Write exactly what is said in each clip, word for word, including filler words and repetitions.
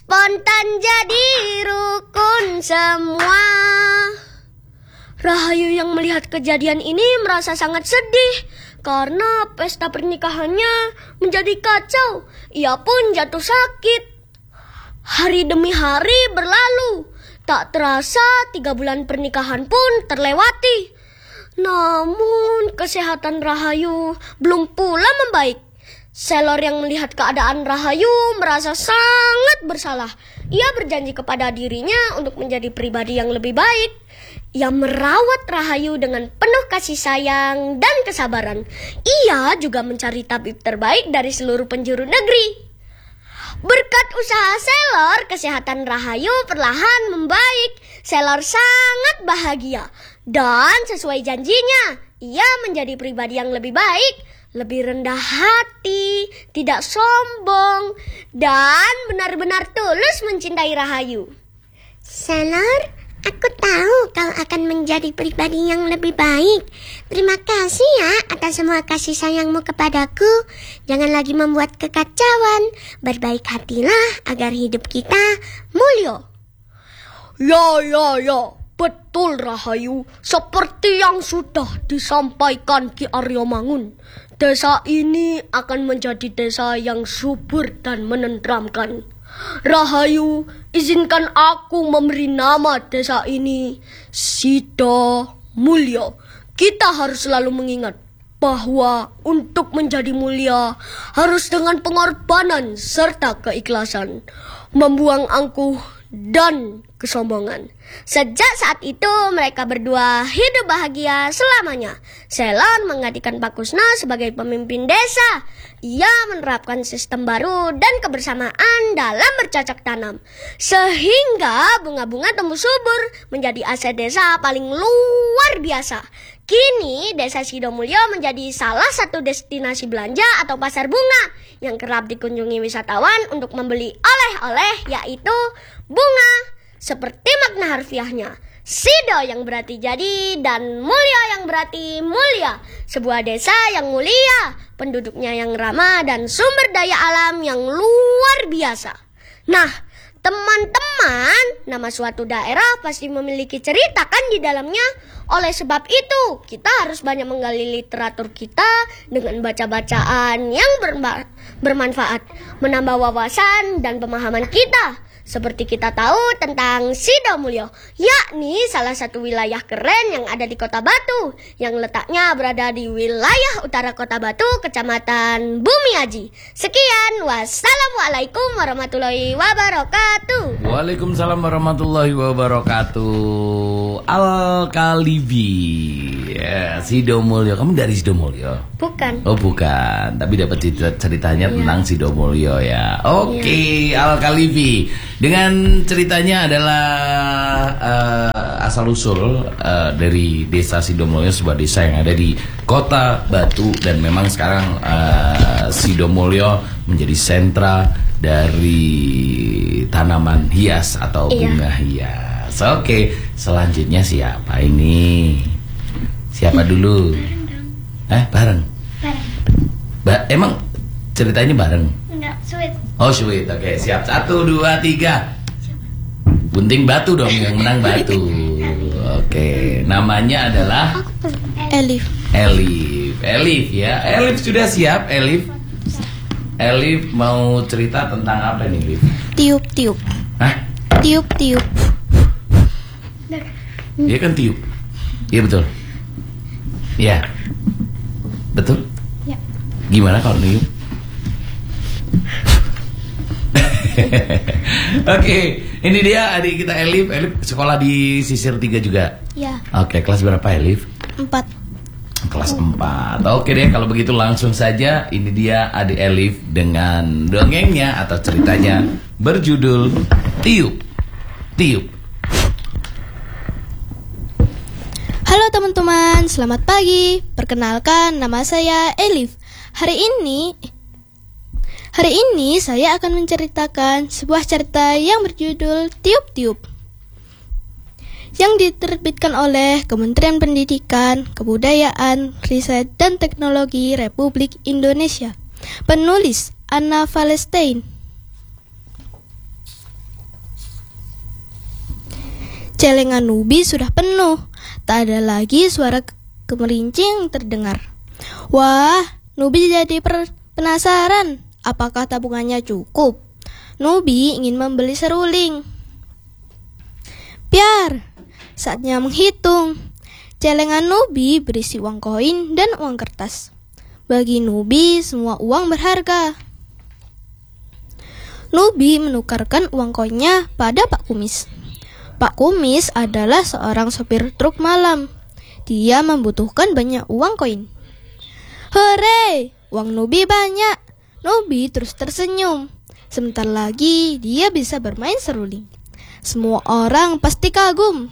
spontan jadi rukun semua. Rahayu yang melihat kejadian ini merasa sangat sedih karena pesta pernikahannya menjadi kacau. Ia pun jatuh sakit. Hari demi hari berlalu. Tak terasa tiga bulan pernikahan pun terlewati. Namun kesehatan Rahayu belum pula membaik. Sailor yang melihat keadaan Rahayu merasa sangat bersalah. Ia berjanji kepada dirinya untuk menjadi pribadi yang lebih baik. Ia merawat Rahayu dengan penuh kasih sayang dan kesabaran. Ia juga mencari tabib terbaik dari seluruh penjuru negeri. Berkat usaha Sailor, kesehatan Rahayu perlahan membaik. Sailor sangat bahagia. Dan sesuai janjinya, ia menjadi pribadi yang lebih baik, lebih rendah hati, tidak sombong, dan benar-benar tulus mencintai Rahayu. Sailor, aku tahu kau akan menjadi pribadi yang lebih baik. Terima kasih ya atas semua kasih sayangmu kepadaku. Jangan lagi membuat kekacauan. Berbaik hatilah agar hidup kita mulia. Ya, ya, ya. Betul Rahayu, seperti yang sudah disampaikan Ki Aryo Mangun, desa ini akan menjadi desa yang subur dan menenteramkan. Rahayu, izinkan aku memberi nama desa ini Sido Mulya. Kita harus selalu mengingat bahwa untuk menjadi mulia harus dengan pengorbanan serta keikhlasan, membuang angkuh dan kesombongan. Sejak saat itu mereka berdua hidup bahagia selamanya. Sailor menggantikan Pak Kusno sebagai pemimpin desa. Ia menerapkan sistem baru dan kebersamaan dalam bercocok tanam, sehingga bunga-bunga tumbuh subur menjadi aset desa paling luar biasa. Kini desa Sidomulyo menjadi salah satu destinasi belanja atau pasar bunga yang kerap dikunjungi wisatawan untuk membeli oleh-oleh, yaitu bunga. Seperti makna harfiahnya, Sido yang berarti jadi dan Mulya yang berarti mulia. Sebuah desa yang mulia, penduduknya yang ramah dan sumber daya alam yang luar biasa. Nah, teman-teman, nama suatu daerah pasti memiliki cerita kan di dalamnya. Oleh sebab itu, kita harus banyak menggali literatur kita dengan baca-bacaan yang berma- bermanfaat, menambah wawasan dan pemahaman kita. Seperti kita tahu tentang Sidomulyo, yakni salah satu wilayah keren yang ada di Kota Batu, yang letaknya berada di wilayah utara Kota Batu, Kecamatan Bumiaji. Sekian, wassalamualaikum warahmatullahi wabarakatuh. Waalaikumsalam warahmatullahi wabarakatuh. Al-Kalibi, ya, Sidomulyo. Kamu dari Sidomulyo? Bukan. Oh bukan, tapi dapat cerita ceritanya Iya. tentang Sidomulyo ya. Oke, Iya. Al-Kalibi. Dengan ceritanya adalah uh, asal-usul uh, dari desa Sidomulyo, sebuah desa yang ada di Kota Batu. Dan memang sekarang uh, Sidomulyo menjadi sentra dari tanaman hias atau Iya. bunga hias. Oke, selanjutnya siapa ini? Siapa dulu? Eh, bareng? Bareng. Ba emang ceritanya bareng? Enggak, sweet. Oh sweet, oke siap. Satu, dua, tiga. Gunting batu dong, yang menang batu. Oke, namanya adalah Elif. Elif. Elif ya, Elif sudah siap, Elif. Elif mau cerita tentang apa nih, Elif? Tiup-tiup. Hah? Tiup-tiup. Dia kan tiup. Iya betul. Iya. Betul? Ya. Gimana kalau niup? Oke, ini dia adik kita Elif. Elif sekolah di Sisir tiga juga. Ya. Oke, kelas berapa Elif? Empat. Kelas empat. Oke deh, kalau begitu langsung saja. Ini dia adik Elif dengan dongengnya atau ceritanya berjudul Tiup Tiup. Halo teman-teman, selamat pagi. Perkenalkan, nama saya Elif. Hari ini Hari ini saya akan menceritakan sebuah cerita yang berjudul Tiup-Tiup, yang diterbitkan oleh Kementerian Pendidikan, Kebudayaan, Riset, dan Teknologi Republik Indonesia. Penulis Anna Valestein. Celengan Nubi sudah penuh. Tak ada lagi suara kemerincing terdengar. Wah, Nubi jadi per- penasaran. Apakah tabungannya cukup? Nubi ingin membeli seruling. Biar, saatnya menghitung. Celengan Nubi berisi uang koin dan uang kertas. Bagi Nubi, semua uang berharga. Nubi menukarkan uang koinnya pada Pak Kumis. Pak Kumis adalah seorang sopir truk malam. Dia membutuhkan banyak uang koin. Hore, uang Nubi banyak. Nubi terus tersenyum. Sebentar lagi dia bisa bermain seruling. Semua orang pasti kagum.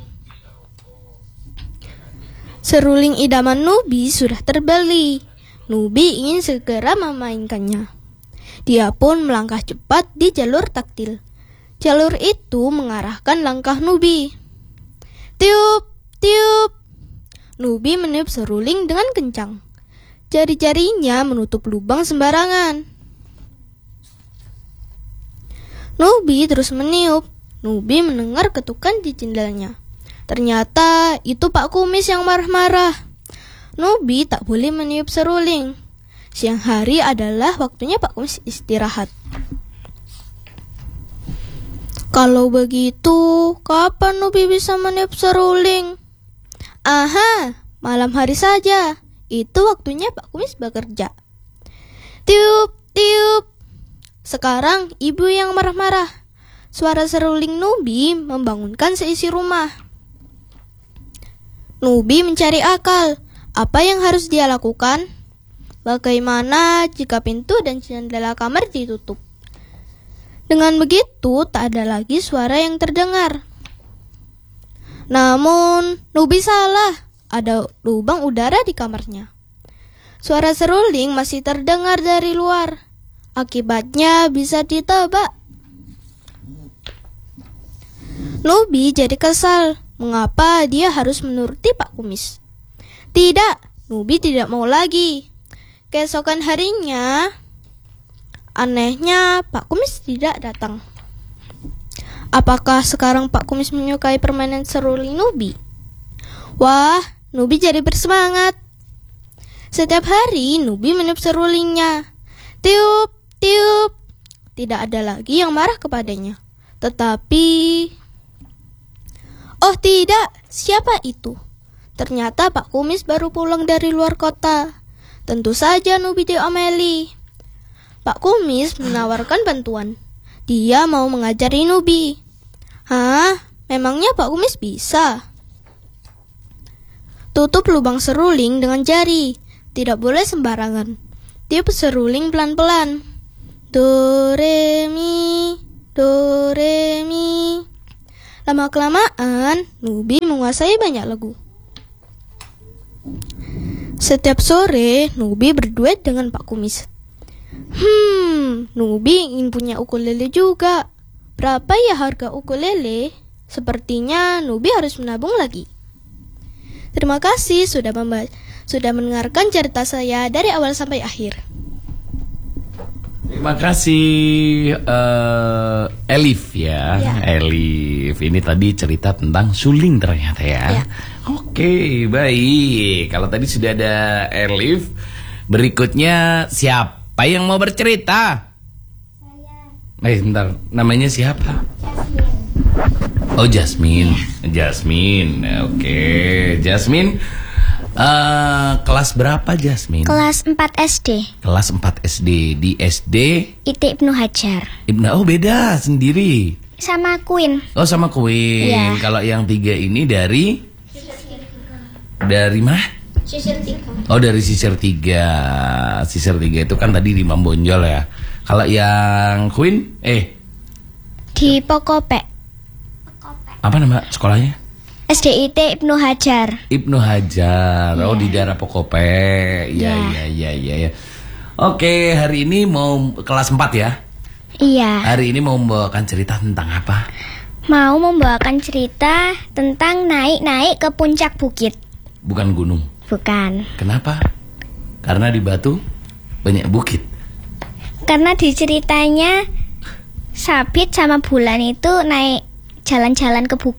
Seruling idaman Nubi sudah terbeli. Nubi ingin segera memainkannya. Dia pun melangkah cepat di jalur taktil. Jalur itu mengarahkan langkah Nubi. Tiup, tiup. Nubi meniup seruling dengan kencang. Jari-jarinya menutup lubang sembarangan. Nubi terus meniup. Nubi mendengar ketukan di jendelanya. Ternyata itu Pak Kumis yang marah-marah. Nubi tak boleh meniup seruling. Siang hari adalah waktunya Pak Kumis istirahat. Kalau begitu, kapan Nubi bisa meniup seruling? Aha, malam hari saja. Itu waktunya Pak Kumis bekerja. Tiup, tiup. Sekarang ibu yang marah-marah. Suara seruling Nubi membangunkan seisi rumah. Nubi mencari akal. Apa yang harus dia lakukan? Bagaimana jika pintu dan jendela kamar ditutup? Dengan begitu, tak ada lagi suara yang terdengar. Namun, Nubi salah. Ada lubang udara di kamarnya. Suara seruling masih terdengar dari luar. Akibatnya bisa ditebak. Nubi jadi kesal. Mengapa dia harus menuruti Pak Kumis? Tidak, Nubi tidak mau lagi. Keesokan harinya, anehnya Pak Kumis tidak datang. Apakah sekarang Pak Kumis menyukai permainan seruling Nubi? Wah, Nubi jadi bersemangat. Setiap hari Nubi meniup serulingnya. Tiup, tiup. Tidak ada lagi yang marah kepadanya. Tetapi, oh tidak, siapa itu? Ternyata Pak Kumis baru pulang dari luar kota. Tentu saja Nubi diomeli. Pak Kumis menawarkan bantuan. Dia mau mengajari Nubi. Hah? Memangnya Pak Kumis bisa? Tutup lubang seruling dengan jari. Tidak boleh sembarangan. Tiup seruling pelan-pelan. Do, re, mi. Do, re, mi. Lama-kelamaan, Nubi menguasai banyak lagu. Setiap sore, Nubi berduet dengan Pak Kumis. Hmm, Nubi ingin punya ukulele juga. Berapa ya harga ukulele? Sepertinya Nubi harus menabung lagi. Terima kasih sudah memba- sudah mendengarkan cerita saya dari awal sampai akhir. Terima kasih uh, Elif ya. Ya. Elif, ini tadi cerita tentang suling ternyata ya. Ya. Oke, baik. Kalau tadi sudah ada Elif, berikutnya siapa yang mau bercerita? Saya. Eh, bentar, namanya siapa? Jasmine. Oh, Jasmine. Jasmine. Oke, Jasmine. Uh, kelas berapa Jasmine? Kelas empat S D. Kelas empat S D. Di S D I T Ibnu Hajar. Ibnu, oh beda sendiri. Sama Queen. Oh sama Queen. Iya. Kalau yang tiga ini dari dari mana? Sisir tiga. Oh dari sisir tiga. Sisir tiga itu kan tadi di Mambonjol ya. Kalau yang Queen, eh Di Pokopek. apa nama sekolahnya? S D I T Ibnu Hajar. Ibnu Hajar. Oh di daerah Pokopek. Iya iya iya iya. Ya. Oke, hari ini mau kelas empat ya? Iya. Hari ini mau membawakan cerita tentang apa? Mau membawakan cerita tentang naik-naik ke puncak bukit. Bukan gunung. Bukan. Kenapa? Karena di Batu banyak bukit. Karena di ceritanya Sabit sama Bulan itu naik jalan-jalan ke bukit.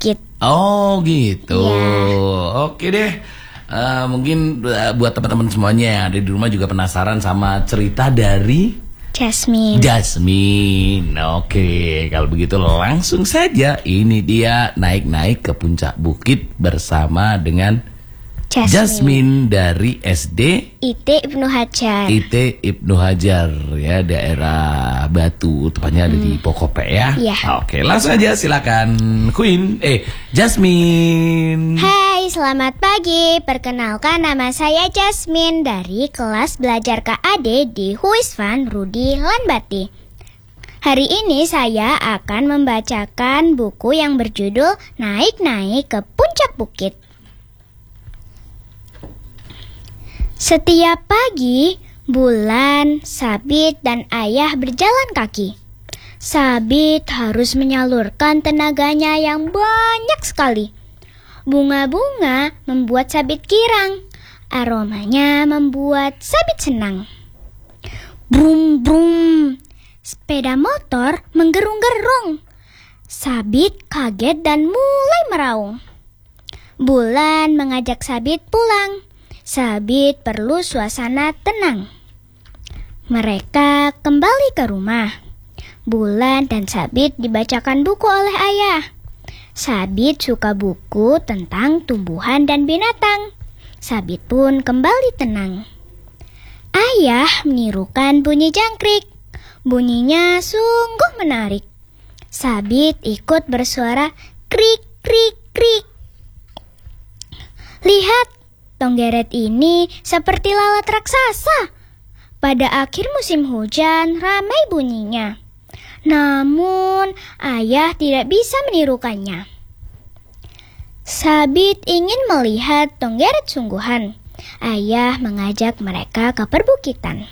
Oh gitu. Iya. Oke deh. Eh, mungkin eh, buat teman-teman semuanya yang ada di rumah juga penasaran sama cerita dari Jasmine. Jasmine. Oke, kalau begitu langsung saja ini dia naik-naik ke puncak bukit bersama dengan Jasmine. Jasmine dari S D I T Ibnu Hajar. I T Ibnu Hajar ya, daerah Batu, tepatnya ada di Pokope ya. Iya. Oke, langsung aja silakan Queen eh Jasmine. Hai, selamat pagi. Perkenalkan, nama saya Jasmine dari kelas belajar K A D di Huisvan Rudi Lanbati. Hari ini saya akan membacakan buku yang berjudul Naik-naik ke Puncak Bukit. Setiap pagi, Bulan, Sabit, dan Ayah berjalan kaki. Sabit harus menyalurkan tenaganya yang banyak sekali. Bunga-bunga membuat Sabit girang. Aromanya membuat Sabit senang. Brum brum. Sepeda motor menggerung-gerung. Sabit kaget dan mulai meraung. Bulan mengajak Sabit pulang. Sabit perlu suasana tenang. Mereka kembali ke rumah. Bulan dan Sabit dibacakan buku oleh ayah. Sabit suka buku tentang tumbuhan dan binatang. Sabit pun kembali tenang. Ayah menirukan bunyi jangkrik. Bunyinya sungguh menarik. Sabit ikut bersuara krik krik krik. Lihat, Tonggeret ini seperti lalat raksasa. Pada akhir musim hujan ramai bunyinya. Namun ayah tidak bisa menirukannya. Sabit ingin melihat Tonggeret sungguhan. Ayah mengajak mereka ke perbukitan.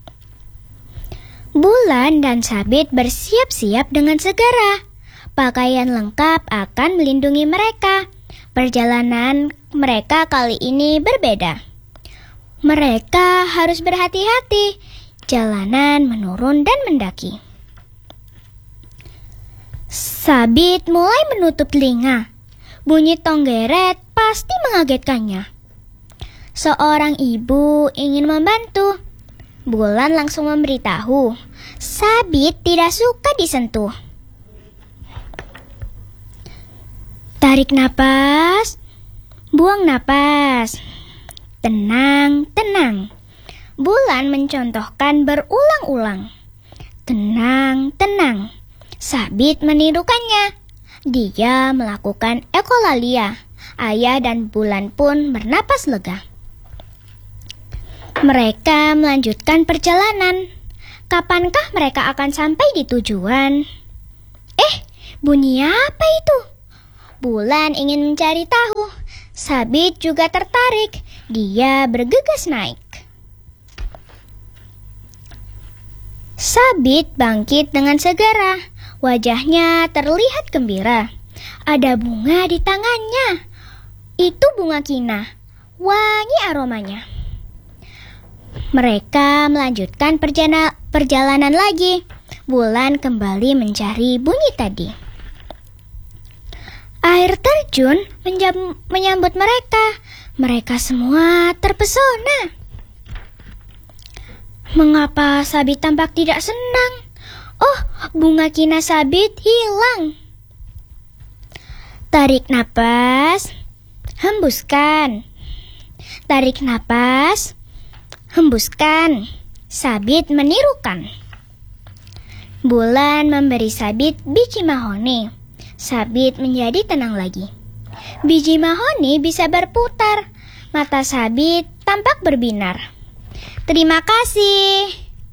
Bulan dan Sabit bersiap-siap dengan segera. Pakaian lengkap akan melindungi mereka. Perjalanan mereka kali ini berbeda. Mereka harus berhati-hati. Jalanan menurun dan mendaki. Sabit mulai menutup telinga. Bunyi Tonggeret pasti mengagetkannya. Seorang ibu ingin membantu. Bulan langsung memberitahu, Sabit tidak suka disentuh. Tarik napas, buang napas. Tenang, tenang. Bulan mencontohkan berulang-ulang. Tenang, tenang. Sabit menirukannya. Dia melakukan ekolalia. Ayah dan Bulan pun bernapas lega. Mereka melanjutkan perjalanan. Kapankah mereka akan sampai di tujuan? Eh, bunyi apa itu? Bulan ingin mencari tahu. Sabit juga tertarik. Dia bergegas naik. Sabit bangkit dengan segera. Wajahnya terlihat gembira. Ada bunga di tangannya. Itu bunga kina. Wangi aromanya. Mereka melanjutkan perjana- perjalanan lagi. Bulan kembali mencari bunyi tadi. Air terjun menjam- menyambut mereka. Mereka semua terpesona. Mengapa Sabit tampak tidak senang? Oh, bunga kina Sabit hilang. Tarik napas, hembuskan. Tarik napas, hembuskan. Sabit menirukan. Bulan memberi Sabit biji mahoni. Sabit menjadi tenang lagi. Biji mahoni bisa berputar. Mata Sabit tampak berbinar. Terima kasih.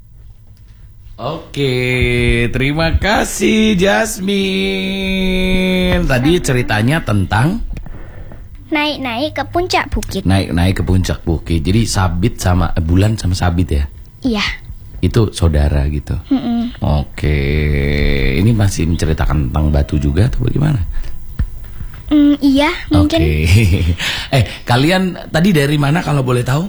Oke, terima kasih Jasmine. Tadi ceritanya tentang Naik-naik ke puncak bukit. naik-naik ke puncak bukit. Jadi Sabit sama eh, Bulan sama Sabit ya? Iya. Itu saudara gitu. Mm-mm. Oke, ini masih menceritakan tentang batu juga atau bagaimana? Mm, iya, mungkin. Oke. eh, kalian tadi dari mana kalau boleh tahu?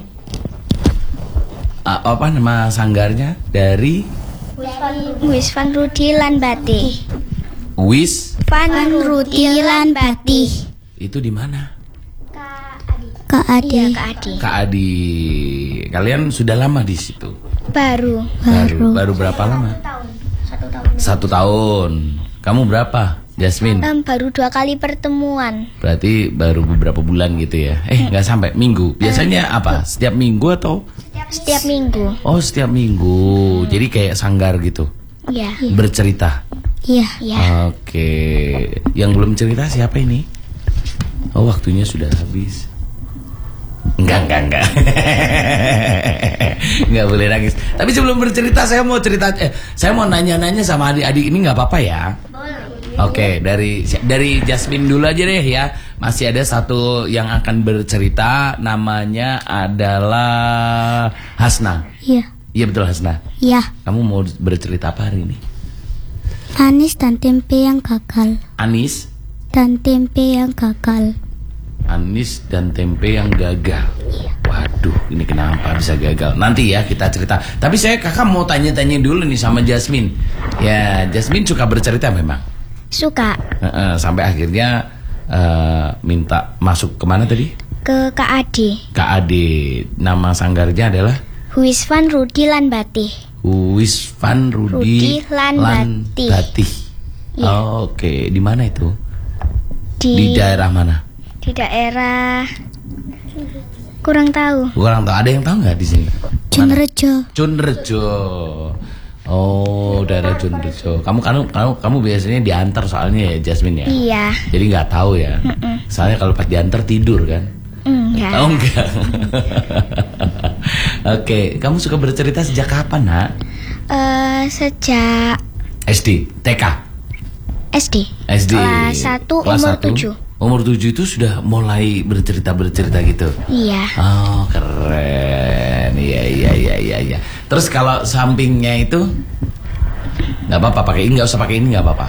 Ah, apa nama sanggarnya? Dari Huisvan Rudi Lanbati. Wis Van Rudi lan Batih. itu di mana? Kak Adi. Iya, Kak Adi. Kak Adi. Kalian sudah lama di situ? Baru. Baru. Baru berapa lama? Satu tahun. Satu tahun. Kamu berapa, Jasmine? Um, baru dua kali pertemuan. Berarti baru beberapa bulan gitu ya? Eh, nggak sampai minggu. Biasanya apa? Setiap minggu atau? Setiap minggu. Oh, setiap minggu. Jadi kayak sanggar gitu. Iya. Bercerita. Iya. Iya. Oke. Yang belum cerita siapa ini? Oh, waktunya sudah habis. Enggak, enggak, enggak. Enggak boleh nangis. Tapi sebelum bercerita saya mau cerita eh, saya mau nanya-nanya sama adik-adik ini nggak apa-apa ya? Oke, dari dari Jasmine dulu aja deh ya. Masih ada satu yang akan bercerita, namanya adalah Hasna. Iya. Iya betul Hasna. Iya. Kamu mau bercerita apa hari ini? Anis dan tempe yang gagal. Anis Dan tempe yang gagal. Anis dan tempe yang gagal. Waduh, ini kenapa bisa gagal? Nanti ya kita cerita. Tapi saya kakak mau tanya-tanya dulu nih sama Jasmine. Ya, Jasmine suka bercerita memang. Suka. Uh-uh, sampai akhirnya uh, minta masuk kemana tadi? Ke Kak Adi. Kak Ade. Nama sanggarnya adalah Huis Van Rudi lan Batih. Huis Van Rudi, Rudi lan Batih. Batih. Iya. Oh, oke, okay. Di mana itu? Di, Di daerah mana? Di daerah kurang tahu. Kurang tahu. Ada yang tahu nggak di sini? Cunrejo. Cunrejo. Oh, daerah Cunrejo. Kamu kamu kamu kamu biasanya diantar soalnya ya, Jasmine ya? Iya. Jadi nggak tahu ya. Mm-mm. Soalnya kalau pas diantar tidur kan? Enggak. Oh enggak. Oke, kamu suka bercerita sejak kapan, Nak? Eh, sejak S D, T K, S D. S D. Kelas satu, Kelas umur satu? tujuh. Umur tujuh itu sudah mulai bercerita-bercerita gitu. Iya. Oh, keren. Iya, iya, iya, iya, iya. Terus kalau sampingnya itu nggak apa-apa pakai ini, nggak usah pakai ini, nggak apa-apa.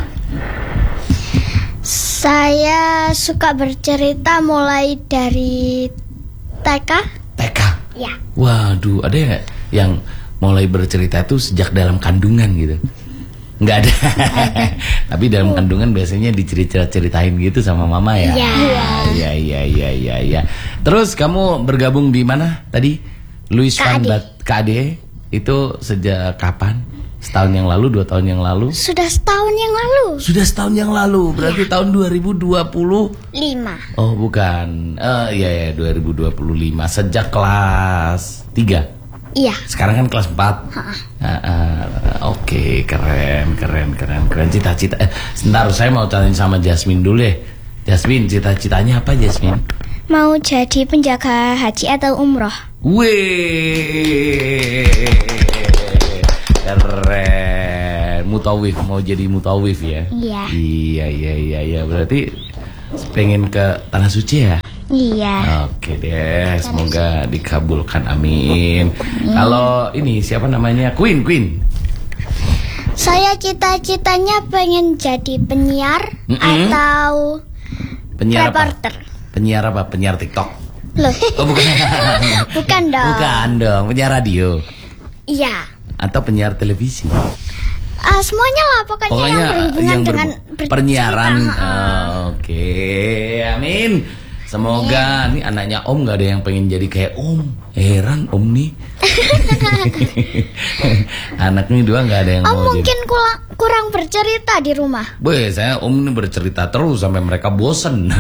Saya suka bercerita mulai dari T K. T K. Ya. Waduh, ada nggak yang mulai bercerita itu sejak dalam kandungan gitu? Nggak ada. Tapi dalam kandungan biasanya dicerita-ceritain gitu sama mama ya. Iya. Iya, iya, iya, iya, iya. Terus kamu bergabung di mana tadi? Luis Van Bat K A D itu sejak kapan? Setahun yang lalu, dua tahun yang lalu? Sudah setahun yang lalu. Sudah setahun yang lalu, berarti tahun dua ribu dua puluh Lima. Oh bukan, eh iya ya dua ribu dua puluh lima. Sejak kelas tiga. Iya. Sekarang kan kelas empat. Ah, ah, Oke, keren, keren, keren, keren. Cita-cita. Eh, sebentar, saya mau tanya sama Jasmine dulu deh. Jasmine, cita-citanya apa Jasmine? Mau jadi penjaga haji atau umroh? Wih, keren. Mutawif, mau jadi mutawif ya? Iya. Iya, iya, iya, iya. Berarti pengen ke Tanah Suci ya? Iya. Oke deh, semoga dikabulkan, amin. Kalau ini siapa namanya? Queen, Queen. Saya cita-citanya pengen jadi penyiar Mm-mm. atau Penyiar apa? reporter. Penyiar apa? Penyiar TikTok. Loh. Oh bukan. Bukan dong. Bukan dong, penyiar radio Iya. atau penyiar televisi. Ah, semuanya lah pokoknya, Pokoknya yang berhubungan yang ber- dengan bercerita. penyiaran. Ha-ha. Ah, Oke, amin. Semoga nih anaknya Om gak ada yang pengen jadi kayak Om. Heran Om nih. Anak nih dua gak ada yang Oh mau mungkin jadi. kurang, kurang bercerita di rumah. Boy, saya Om ini bercerita terus sampai mereka bosen.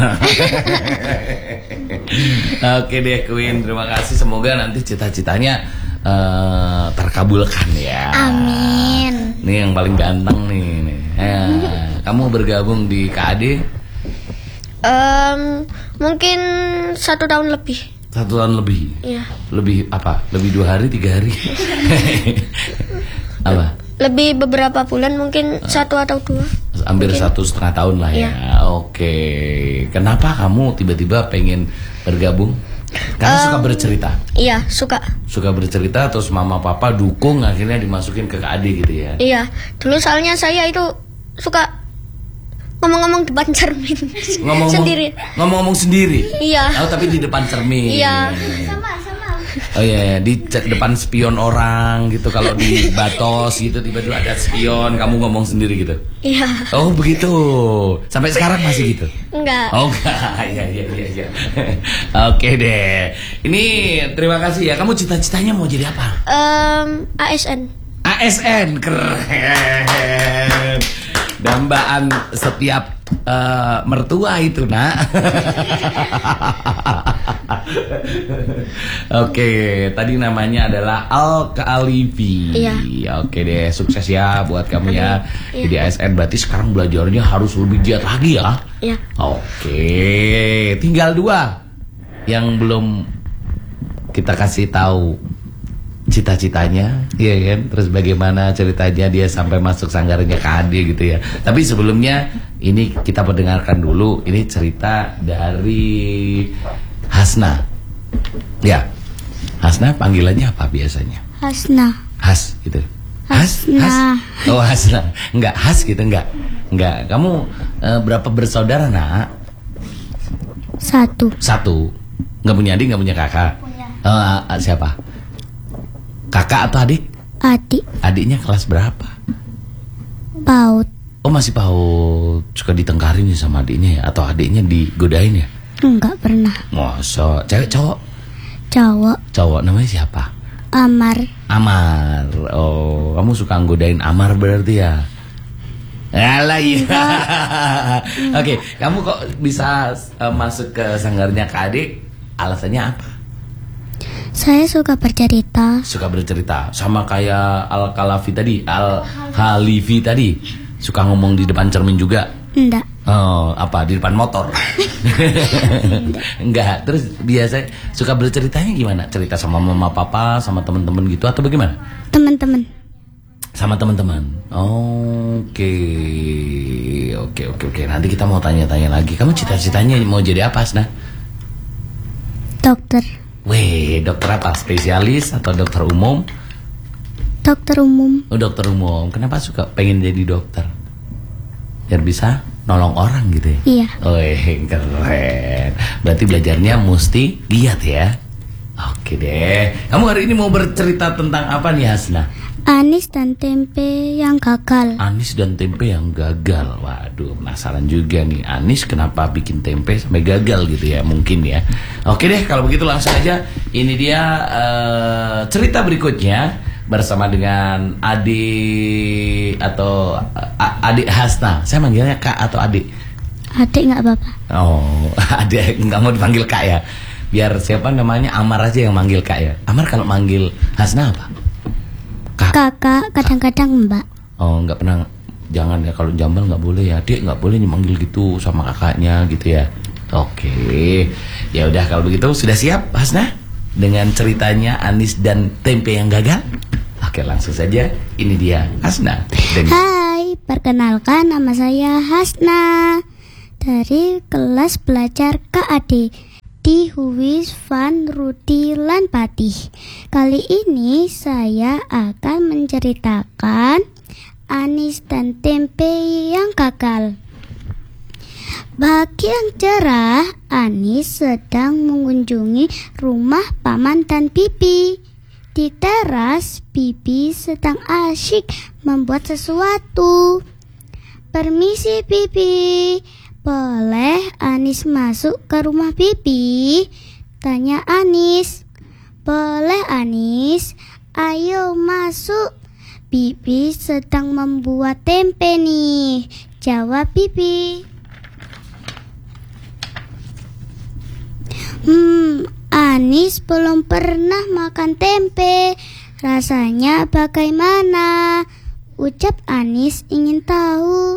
Oke deh Queen, terima kasih. Semoga nanti cita-citanya eh, terkabulkan ya. Amin. Ini yang paling ganteng nih. nih. Eh, kamu bergabung di K A D Em, mungkin satu tahun lebih. satu tahun lebih. Iya. Lebih apa? Lebih dua hari, tiga hari. Apa? Lebih beberapa bulan, mungkin satu atau dua. Hampir satu setengah tahun lah ya. Oke. Kenapa kamu tiba-tiba pengen bergabung? Karena suka bercerita. Iya, suka. Suka bercerita terus mama papa dukung akhirnya dimasukin ke K A D gitu ya. Iya. Dulu soalnya saya itu suka ngomong-ngomong depan cermin. Ngomong-ngomong sendiri. Ngomong-ngomong sendiri. Iya. Oh, tapi di depan cermin. Iya. Oh iya, yeah, di c- depan spion orang gitu, kalau di Batos gitu tiba-tiba ada spion, kamu ngomong sendiri gitu. Iya. Oh begitu. Sampai sekarang masih gitu? Enggak. Oh enggak. Iya iya iya iya. Oke deh. Ini terima kasih ya. Kamu cita-citanya mau jadi apa? Um, A S N. A S N, keren. Dambaan setiap uh, mertua itu, nak. Oke, tadi namanya adalah Al-Kalifi. Iya. Oke deh, sukses ya buat kamu ya. Iya. Jadi A S N berarti sekarang belajarnya harus lebih giat lagi ya. Iya. Oke, tinggal dua yang belum kita kasih tahu cita-citanya, iya kan? Terus bagaimana ceritanya dia sampai masuk sanggarnya K A D gitu ya. Tapi sebelumnya ini kita mendengarkan dulu ini cerita dari Hasna. Ya, Hasna panggilannya apa biasanya? Hasna. Has gitu. Has, Hasna. Has. Oh Hasna, enggak Has gitu enggak? Enggak. Kamu eh, berapa bersaudara nak? Satu. Satu. Enggak punya adik, enggak punya kakak? Punya. Eh, siapa? Kakak atau adik? Adik. Adiknya kelas berapa? Paut. Oh masih paut. Suka ditengkarin ya sama adiknya ya? Atau adiknya digodain ya? Enggak pernah. Masa cewek cowok? Cowok. Cowok namanya siapa? Amar. Amar. Oh kamu suka nggodain Amar berarti ya? Alah iya. Oke, kamu kok bisa uh, masuk ke sanggarnya Kak Adik? Alasannya apa? Saya suka bercerita. Suka bercerita sama kayak Al-Kalafi tadi, Al-Khalifi tadi. Suka ngomong di depan cermin juga? Enggak. Oh, apa di depan motor? Enggak. Terus biasa suka berceritanya gimana? Cerita sama mama papa, sama teman-teman gitu atau bagaimana? Teman-teman. Sama teman-teman. Oke. Oke, oke, oke. Nanti kita mau tanya-tanya lagi. Kamu cita-citanya mau jadi apa, Asna? Dokter. Weh, dokter apa? Spesialis atau dokter umum? Dokter umum. Oh, dokter umum. Kenapa suka pengen jadi dokter? Biar bisa nolong orang gitu ya? Iya. Weh, keren. Berarti belajarnya mesti giat ya? Oke deh. Kamu hari ini mau bercerita tentang apa nih, Hasna? Anis dan tempe yang gagal. Anis dan tempe yang gagal. Waduh, penasaran juga nih. Anis kenapa bikin tempe sampai gagal gitu ya? Mungkin ya. Oke deh, kalau begitu langsung aja. Ini dia uh, cerita berikutnya bersama dengan adik atau uh, adik Hasna. Saya manggilnya Kak atau adik? Adik nggak apa-apa. Oh, adik nggak mau dipanggil Kak ya? Biar siapa namanya Amar aja yang manggil Kak ya. Amar kalau manggil Hasna apa? Kak. Kakak, kadang-kadang mbak. Oh, nggak pernah. Jangan ya, kalau jambal nggak boleh ya. Dia nggak boleh dimanggil gitu sama kakaknya gitu ya. Oke. Ya udah kalau begitu sudah siap Hasna dengan ceritanya Anis dan tempe yang gagal? Oke, langsung saja. Ini dia Hasna. Dan... Hai, perkenalkan nama saya Hasna dari kelas belajar K A D di Huwis van Rudi Lanpati. Kali ini saya akan menceritakan Anis dan tempe yang gagal. Pagi yang cerah, Anis sedang mengunjungi rumah paman dan bibi. Di teras, bibi sedang asyik membuat sesuatu. Permisi bibi, boleh Anis masuk ke rumah bibi? Tanya Anis. Boleh Anis, ayo masuk. Bibi sedang membuat tempe nih, jawab bibi. Hmm, Anis belum pernah makan tempe. Rasanya bagaimana? Ucap Anis ingin tahu.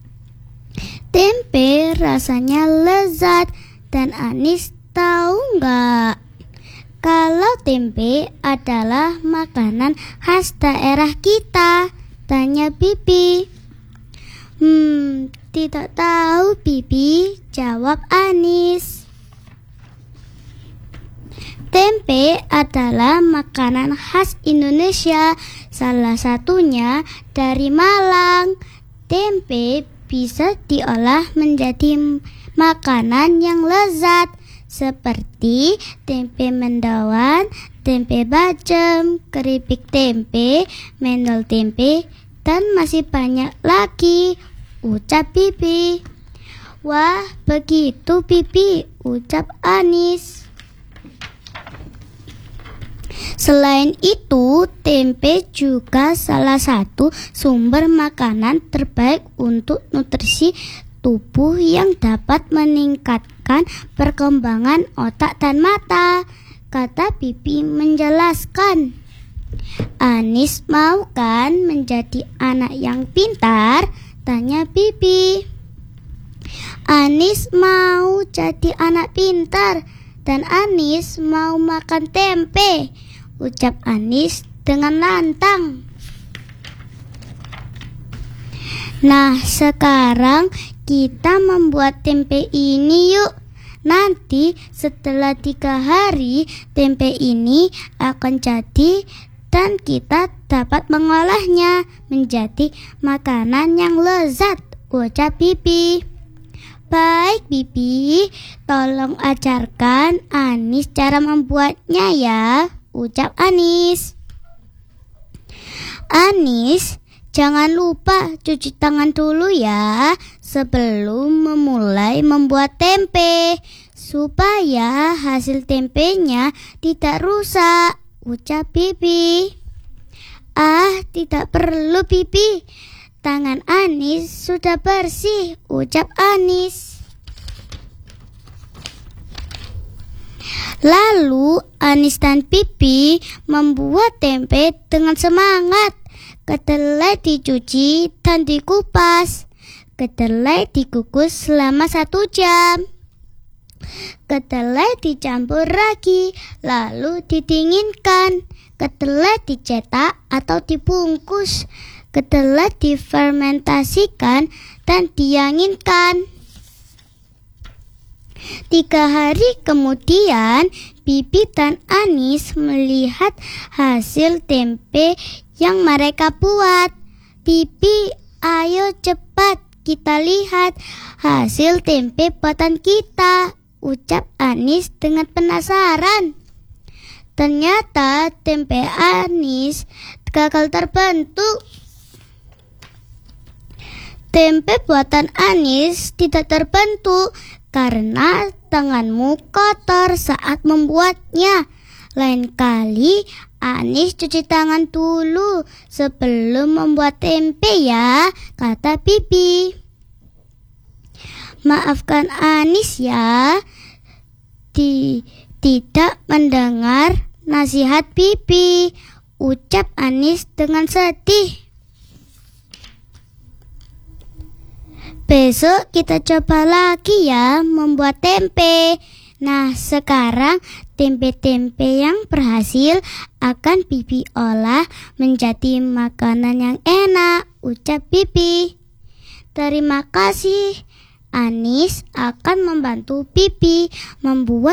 Tempe rasanya lezat. Dan Anis tahu nggak? Kalau tempe adalah makanan khas daerah kita? Tanya bibi. Hmm, tidak tahu bibi, jawab Anis. Tempe adalah makanan khas Indonesia, salah satunya dari Malang. Tempe bisa diolah menjadi makanan yang lezat seperti tempe mendoan, tempe bacem, keripik tempe, mendol tempe, dan masih banyak lagi, ucap Pipi. Wah, begitu Pipi, ucap Anis. Selain itu, tempe juga salah satu sumber makanan terbaik untuk nutrisi tubuh yang dapat meningkatkan perkembangan otak dan mata, kata Pipi menjelaskan. Anis mau kan menjadi anak yang pintar? Tanya Pipi. Anis mau jadi anak pintar dan Anis mau makan tempe, ucap Anis dengan lantang. Nah, sekarang kita membuat tempe ini yuk. Nanti setelah tiga hari tempe ini akan jadi dan kita dapat mengolahnya menjadi makanan yang lezat, ucap Pipi. Baik Pipi, tolong ajarkan Anis cara membuatnya ya, ucap Anis. Anis, jangan lupa cuci tangan dulu ya sebelum memulai membuat tempe, supaya hasil tempenya tidak rusak, ucap Pipi. Ah, tidak perlu Pipi, tangan Anis sudah bersih, ucap Anis. Lalu Anis dan Pipi membuat tempe dengan semangat. Kedelai dicuci dan dikupas. Kedelai dikukus selama satu jam. Kedelai dicampur ragi, lalu didinginkan. Kedelai dicetak atau dibungkus. Kedelai difermentasikan dan dianginkan. Tiga hari kemudian, Pipi dan Anis melihat hasil tempe yang mereka buat. Pipi, ayo cepat kita lihat hasil tempe buatan kita, ucap Anis dengan penasaran. Ternyata tempe Anis gagal terbentuk. Tempe buatan Anis tidak terbentuk karena tanganmu kotor saat membuatnya. Lain kali Anis cuci tangan dulu sebelum membuat tempe ya, kata Pipi. Maafkan Anis ya, di, tidak mendengar nasihat Pipi, ucap Anis dengan sedih. Besok kita coba lagi ya membuat tempe. Nah, sekarang tempe-tempe yang berhasil akan Pipi olah menjadi makanan yang enak, ucap Pipi. Terima kasih. Anis akan membantu Pipi membuat